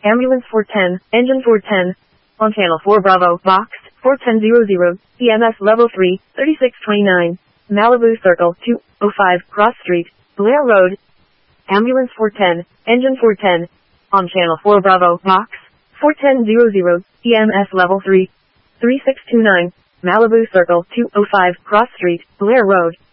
Ambulance 410, Engine 410. On Channel 4 Bravo, Box 4100, EMS Level 3, 3629. Malibu Circle 205, Cross Street, Blair Road. Ambulance 410, Engine 410. On Channel 4 Bravo, Box 4100, EMS Level 3, 3629. Malibu Circle 205, Cross Street, Blair Road.